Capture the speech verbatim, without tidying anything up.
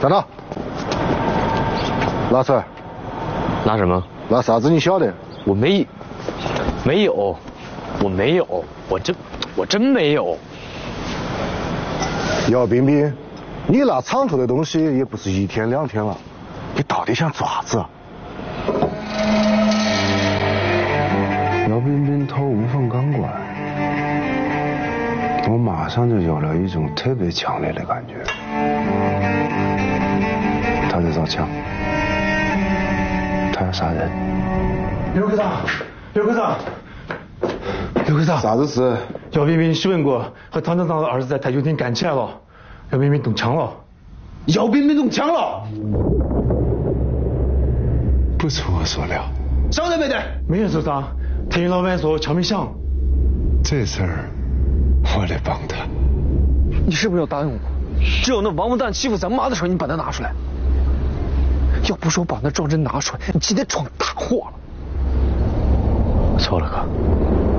站到，拿出来。 拿什么？ 拿啥子？你晓得？ 我没，没有，我没有，我真，我真没有。 姚冰冰，你那厂头的东西也不是一天两天了，你到底想做啥子？ 姚冰冰偷无缝钢管，我马上就有了一种特别强烈的感觉。他在造枪，他要杀人。 刘科长，刘科长，刘科长， 啥子事？ 姚冰冰新闻过，和唐厂长的儿子在台球厅干起来了，姚冰冰动枪了。姚冰冰动枪了？ 不出我所料。 晓得没得？没人受伤。天宇老板说枪没响。 这事儿我得帮他。 你是不是要答应我？只有那王八蛋欺负咱妈的时候，你把它拿出来。要不是我把那装针拿出来，你今天闯大祸了。 错了，哥。